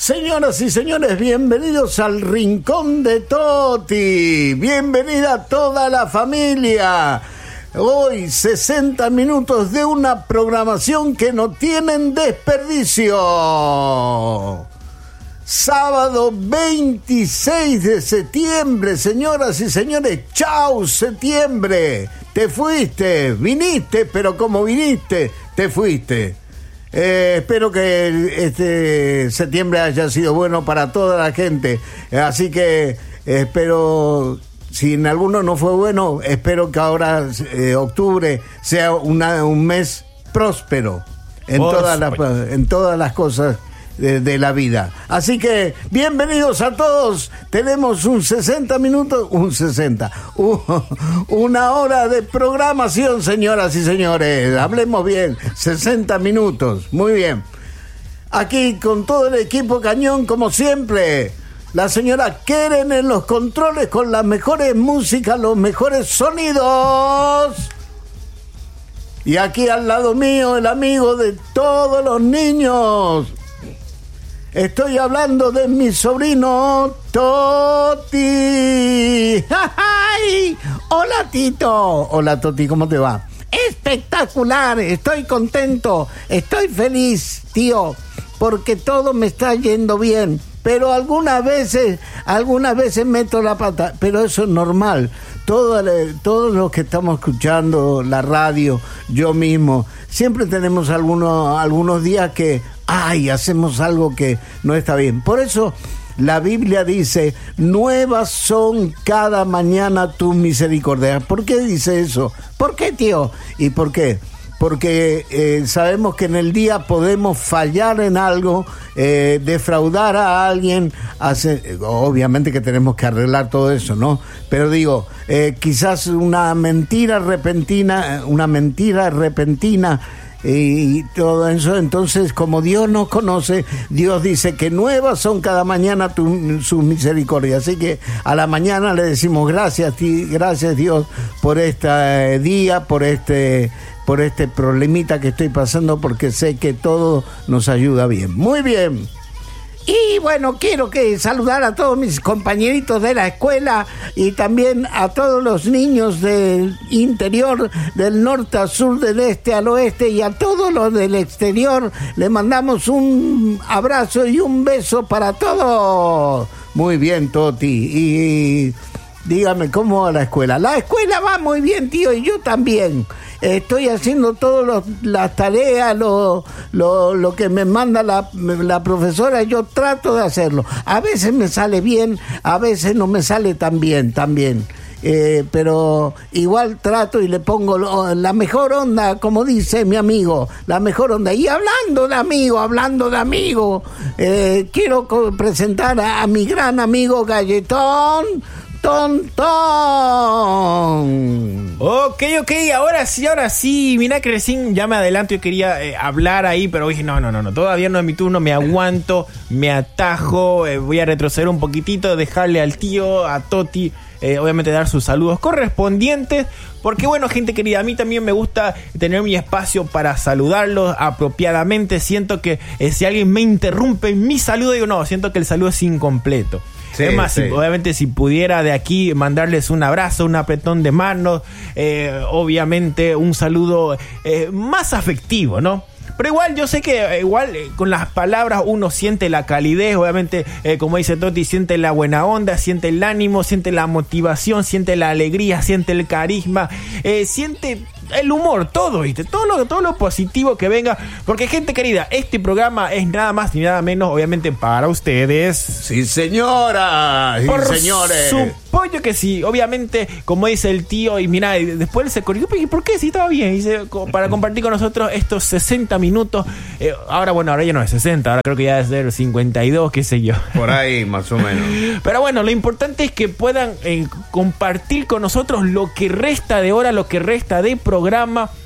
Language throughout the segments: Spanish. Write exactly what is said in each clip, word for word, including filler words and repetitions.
Señoras y señores, bienvenidos al Rincón de Toti. Bienvenida toda la familia. Hoy sesenta minutos de una programación que no tienen desperdicio. Sábado veintiséis de septiembre, señoras y señores. ¡Chau, septiembre! Te fuiste, viniste, pero como viniste, te fuiste. Eh, espero que este septiembre haya sido bueno para toda la gente. Así que eh, espero, si en alguno no fue bueno, espero que ahora eh, octubre sea una, un mes próspero en todas las, en todas las cosas de, de la vida. Así que bienvenidos a todos. Tenemos un sesenta minutos, un sesenta, un, una hora de programación, señoras y señores. Hablemos bien, sesenta minutos. Muy bien. Aquí con todo el equipo cañón, como siempre. La señora Keren en los controles con las mejores músicas, los mejores sonidos. Y aquí al lado mío, el amigo de todos los niños. Estoy hablando de mi sobrino Toti. ¡Ay! Hola, Tito. Hola, Toti, ¿cómo te va? Espectacular, estoy contento, estoy feliz, tío, porque todo me está yendo bien. Pero algunas veces, algunas veces meto la pata, pero eso es normal. Todo, todos los que estamos escuchando la radio, yo mismo, siempre tenemos algunos, algunos días que, ay, hacemos algo que no está bien. Por eso la Biblia dice, nuevas son cada mañana tus misericordias. ¿Por qué dice eso? ¿Por qué, tío? ¿Y por qué? Porque eh, sabemos que en el día podemos fallar en algo, eh, defraudar a alguien, hace, obviamente que tenemos que arreglar todo eso, ¿no? Pero digo, eh, quizás una mentira repentina, una mentira repentina y todo eso. Entonces, como Dios nos conoce, Dios dice que nuevas son cada mañana tu, sus misericordias. Así que a la mañana le decimos gracias, gracias Dios por este día, por este... por este problemita que estoy pasando, porque sé que todo nos ayuda bien. Muy bien. Y bueno, quiero que saludar a todos mis compañeritos de la escuela y también a todos los niños del interior, del norte al sur, del este al oeste, y a todos los del exterior. Le mandamos un abrazo y un beso para todos. Muy bien, Toti. Y dígame, ¿cómo va la escuela? La escuela va muy bien, tío, y yo también. Estoy haciendo todas las tareas, lo, lo, lo que me manda la, la profesora, yo trato de hacerlo. A veces me sale bien, a veces no me sale tan bien, también. Eh, pero igual trato y le pongo lo, la mejor onda, como dice mi amigo, la mejor onda. Y hablando de amigo, hablando de amigo, eh, quiero presentar a, a mi gran amigo Galletón. ¡Ton, ton! Ok, ok, ahora sí, ahora sí. Mira que recién ya me adelanto, yo quería eh, hablar ahí, pero dije, no, no, no, no, todavía no es mi turno, me aguanto, me atajo, eh, voy a retroceder un poquitito, dejarle al tío, a Toti, eh, obviamente dar sus saludos correspondientes, porque bueno, gente querida, a mí también me gusta tener mi espacio para saludarlos apropiadamente. Siento que eh, si alguien me interrumpe en mi saludo, digo, no, siento que el saludo es incompleto. Sí, es más, sí. si, obviamente si pudiera de aquí mandarles un abrazo, un apretón de manos, eh, obviamente un saludo eh, más afectivo, ¿no? Pero igual yo sé que eh, igual eh, con las palabras uno siente la calidez, obviamente eh, como dice Toti, siente la buena onda, siente el ánimo, siente la motivación, siente la alegría, siente el carisma, eh, siente el humor, todo, ¿viste? Todo lo, todo lo positivo que venga, porque gente querida, este programa es nada más ni nada menos, obviamente, para ustedes. Sí, señora, sí, por señores. Supongo que sí, obviamente, como dice el tío, y mira, después él se corrigió, ¿por qué? Sí, estaba bien, dice, para compartir con nosotros estos sesenta minutos, eh, ahora, bueno, ahora ya no es sesenta, ahora creo que ya debe ser cincuenta y dos, qué sé yo. Por ahí, más o menos. Pero bueno, lo importante es que puedan eh, compartir con nosotros lo que resta de hora, lo que resta de programa.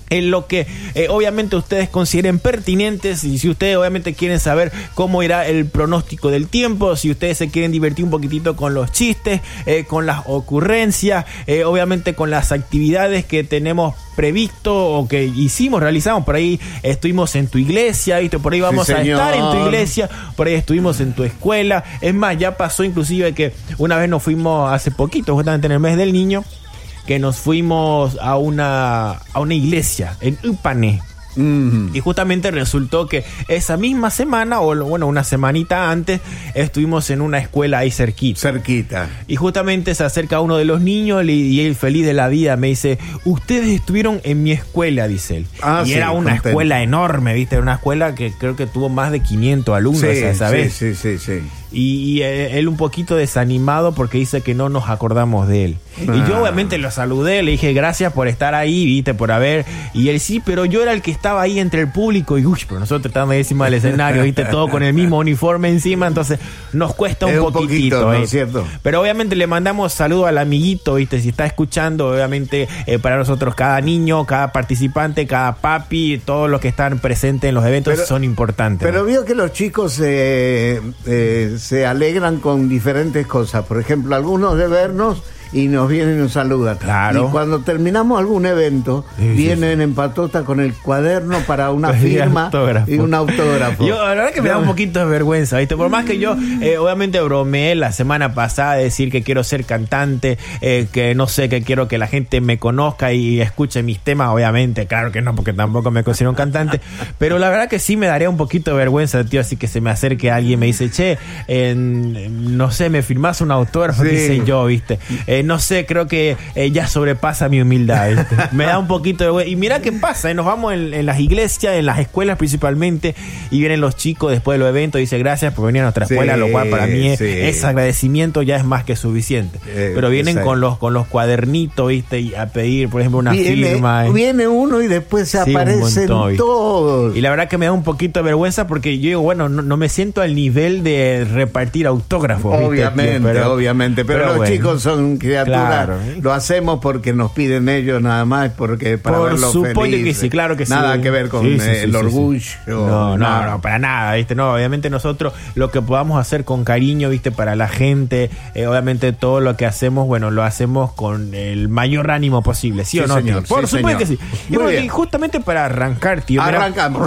en lo que eh, obviamente ustedes consideren pertinentes, y si ustedes obviamente quieren saber cómo irá el pronóstico del tiempo, si ustedes se quieren divertir un poquitito con los chistes, eh, con las ocurrencias, eh, obviamente con las actividades que tenemos previsto o que hicimos, realizamos. Por ahí estuvimos en tu iglesia, ¿viste? Por ahí vamos sí, a estar en tu iglesia, por ahí estuvimos en tu escuela. Es más, ya pasó inclusive que una vez nos fuimos hace poquito, justamente en el mes del niño, que nos fuimos a una a una iglesia en Upané. Mm. Y justamente resultó que esa misma semana, o bueno, una semanita antes, estuvimos en una escuela ahí cerquita. Cerquita. Y justamente se acerca uno de los niños y él, feliz de la vida, me dice: ustedes estuvieron en mi escuela, dice él. Ah, y sí, era una contento. Escuela enorme, ¿viste? Era una escuela que creo que tuvo más de quinientos alumnos, sí, esa sí, vez. Sí, sí, sí. Y, y él un poquito desanimado porque dice que no nos acordamos de él. Ah. Y yo obviamente lo saludé, le dije gracias por estar ahí, viste, por haber. Y él sí, pero yo era el que estaba ahí entre el público. Y uy, pero nosotros estábamos encima del escenario, viste, todo con el mismo uniforme encima. Entonces nos cuesta un, un poquitito, poquito, ¿no es cierto? Pero obviamente le mandamos saludo al amiguito, viste, si está escuchando. Obviamente eh, para nosotros cada niño, cada participante, cada papi, todos los que están presentes en los eventos pero, son importantes. Pero ¿no? Vio que los chicos eh, eh, se alegran con diferentes cosas. Por ejemplo, algunos de vernos y nos vienen y nos saludan. Claro. Y cuando terminamos algún evento, sí, vienen sí, sí. en patota con el cuaderno para una firma y un autógrafo. Yo, la verdad que me da un poquito de vergüenza, ¿viste? Por más que yo, eh, obviamente, bromeé la semana pasada de decir que quiero ser cantante, eh, que no sé, que quiero que la gente me conozca y escuche mis temas. Obviamente, claro que no, porque tampoco me considero un cantante. Pero la verdad que sí me daría un poquito de vergüenza, tío. Así que se me acerque alguien y me dice: che, eh, no sé, me firmás un autógrafo, sí. Dice yo, ¿viste? Eh, no sé, creo que eh, ya sobrepasa mi humildad, ¿viste? Me da un poquito de vergüenza. Y mira qué pasa, ¿eh? Nos vamos en, en las iglesias, en las escuelas principalmente, y vienen los chicos después de los eventos y dicen gracias por venir a nuestra sí, escuela, lo cual para mí sí. ese agradecimiento ya es más que suficiente. Eh, Pero vienen con los con los cuadernitos, ¿viste? Y a pedir, por ejemplo, una viene, firma. Viene uno y después se sí, aparecen montón, todos. Y la verdad que me da un poquito de vergüenza porque yo digo, bueno, no, no me siento al nivel de repartir autógrafos. Obviamente, ¿viste? Pero, obviamente. Pero, pero los bueno, chicos son criaturas. Claro. Lo hacemos porque nos piden ellos nada más, porque para por verlos supuesto felices. Que sí, claro que sí. Nada que ver con sí, sí, el sí, orgullo. Sí, sí. No, no, no, para nada, ¿viste? No, obviamente nosotros lo que podamos hacer con cariño, ¿viste? Para la gente, eh, obviamente todo lo que hacemos, bueno, lo hacemos con el mayor ánimo posible, ¿sí, sí o no? Señor, por sí, supuesto señor. que sí. Y, bueno, y justamente para arrancar, tío. Arrancamos.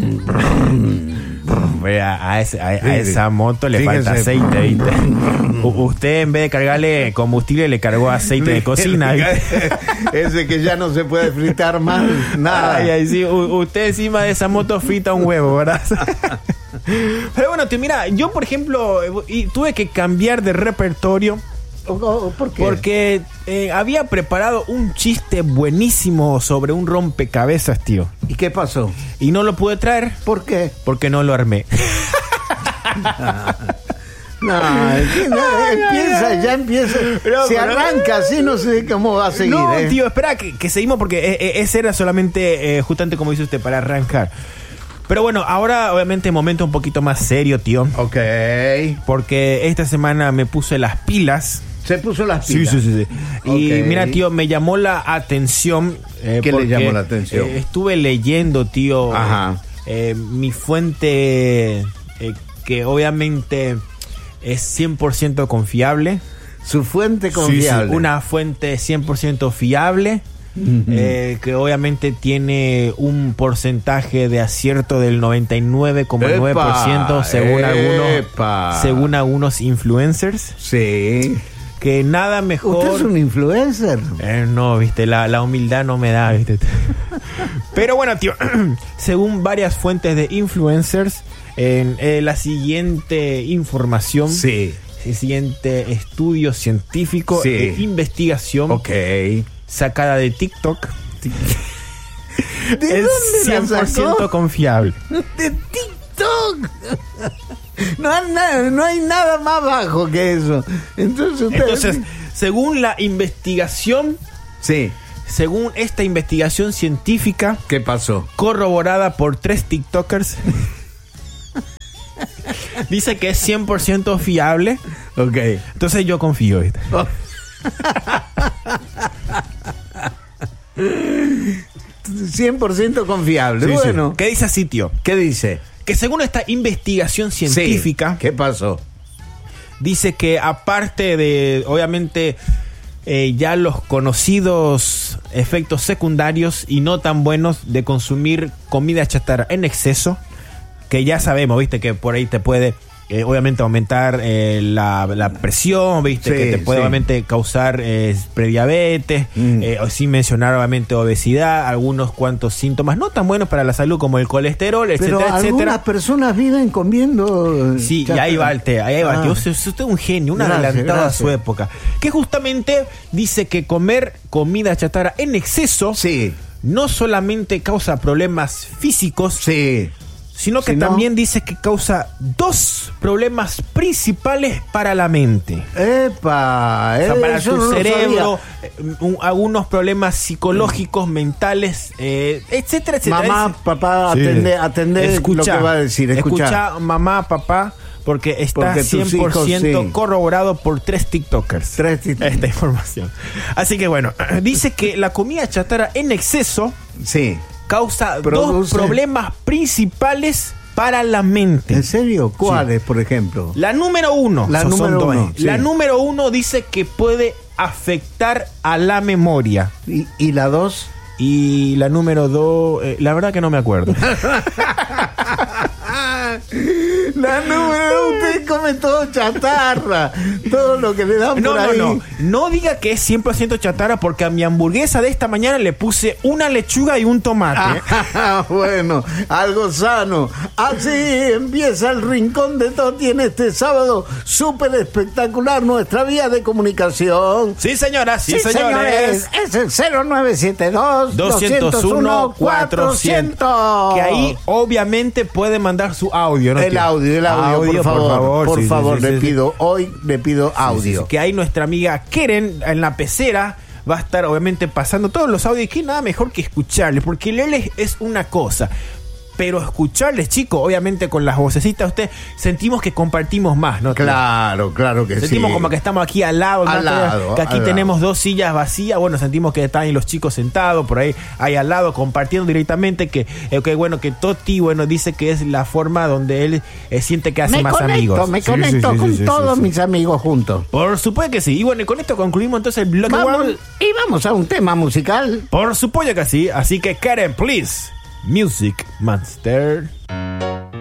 A, a, ese, a, a esa moto le Fíjense. falta aceite, ¿viste? U, usted en vez de cargarle combustible le cargó aceite de cocina, ¿viste? Ese que ya no se puede fritar más nada. Ay, ay, sí. U, usted encima de esa moto frita un huevo, ¿verdad? Pero bueno, tío, mira, yo por ejemplo y tuve que cambiar de repertorio. ¿Por qué? Porque eh, había preparado un chiste buenísimo sobre un rompecabezas, tío. ¿Y qué pasó? Y no lo pude traer. ¿Por qué? Porque no lo armé. No, no, empieza, ya empieza. Pero, se pero, arranca así, no sé cómo va a seguir. No, ¿eh? tío, espera, que, que seguimos porque eh, ese era solamente, eh, justamente como dice usted, para arrancar. Pero bueno, ahora obviamente momento un poquito más serio, tío. Ok. Porque esta semana me puse las pilas. Se puso las pilas. Sí, sí, sí. sí. Y okay. Mira, tío, me llamó la atención. Eh, ¿Qué le llamó la atención? Eh, estuve leyendo, tío. Ajá. Eh, mi fuente, eh, que obviamente es cien por ciento confiable. Su fuente confiable. Sí, sí, una fuente cien por ciento fiable. Uh-huh. Eh, que obviamente tiene un porcentaje de acierto del noventa y nueve coma nueve por ciento según algunos según algunos influencers. Sí. Que nada mejor. ¿Usted es un influencer? Eh, no, viste, la, la humildad no me da, viste. Pero bueno, tío, según varias fuentes de influencers, en eh, la siguiente información. Sí. El siguiente estudio científico sí. de investigación. Ok. Sacada de TikTok. ¿De es cien por ciento confiable. De TikTok. No hay, nada, no hay nada más bajo que eso. Entonces, usted... Entonces, según la investigación, sí, según esta investigación científica, ¿qué pasó? Corroborada por tres TikTokers, dice que es cien por ciento fiable. Ok. Entonces yo confío. ¿Viste? cien por ciento confiable. Sí, bueno. sí. ¿Qué dice así, tío? ¿Qué dice? Que según esta investigación científica, Sí. ¿Qué pasó? dice que aparte de, obviamente, eh, ya los conocidos efectos secundarios y no tan buenos de consumir comida chatarra en exceso, que ya sabemos, viste, que por ahí te puede... Eh, obviamente aumentar eh, la, la presión, viste, Sí, que te puede sí. obviamente causar eh, prediabetes, Mm. eh, sin mencionar obviamente obesidad, algunos cuantos síntomas no tan buenos para la salud como el colesterol, Pero etcétera, algunas etcétera. personas viven comiendo... Sí, y chatarra. ahí va el té, ahí va el Ah. té. Usted, usted es un genio, un Gracias, adelantado gracias. a su época. Que justamente dice que comer comida chatarra en exceso Sí, no solamente causa problemas físicos, sí. sino que Si no- también dice que causa dos problemas principales para la mente. Epa, O sea, para eso tu no lo cerebro, sabía. eh, un- algunos problemas psicológicos, mentales, eh, etcétera, etcétera. Mamá, Dice- papá, Sí. atende, atende Escucha, lo que va a decir. Escucha. escucha, mamá, papá, porque está Porque tus cien por ciento hijos, sí. corroborado por tres TikTokers. Tres TikTokers. Esta información. Así que bueno, dice que la comida chatarra en exceso Sí. causa dos Produce- problemas principales para la mente. ¿En serio? ¿Cuáles, por ejemplo? La número uno. La son- son número dos, uno, eh. sí. La número uno dice que puede afectar a la memoria. ¿Y, y la dos? Y la número dos, eh, la verdad que no me acuerdo. La número uno, usted come todo chatarra. Todo lo que le dan No, por no, ahí. no. No diga que es cien por ciento chatarra porque a mi hamburguesa de esta mañana le puse una lechuga y un tomate. Ah, bueno, algo sano. Así empieza el Rincón de Toti en este sábado súper espectacular. Nuestra vía de comunicación. Sí, señora, sí, señores. Es el cero nueve siete dos, dos cero uno, cuatrocientos. Que ahí obviamente puede mandar su audio, ¿no? El tío? audio, el audio, por favor. Por sí, sí, favor, sí, le sí, sí. pido, hoy le pido Sí, sí, audio. sí, que ahí nuestra amiga Keren en la pecera va a estar obviamente pasando todos los audios, que nada mejor que escucharles, porque leerles es una cosa, pero escucharles, chicos, obviamente con las vocecitas usted sentimos que compartimos más, ¿no? Claro, claro que Sentimos sí. como que estamos aquí al lado, Al ¿no? lado, que aquí al tenemos lado. dos sillas vacías, bueno, sentimos que están ahí los chicos sentados por ahí, ahí al lado, compartiendo directamente, que, eh, que bueno, que Toti, bueno, dice que es la forma donde él eh, siente que hace Me más conecto, amigos. me Sí, conecto sí, sí, con sí, sí, todos sí. mis amigos juntos. Por supuesto que sí. Y bueno, y con esto concluimos entonces el bloque Vamos, one. y vamos a un tema musical. Por supuesto que sí. Así que Karen, please. Music Monster.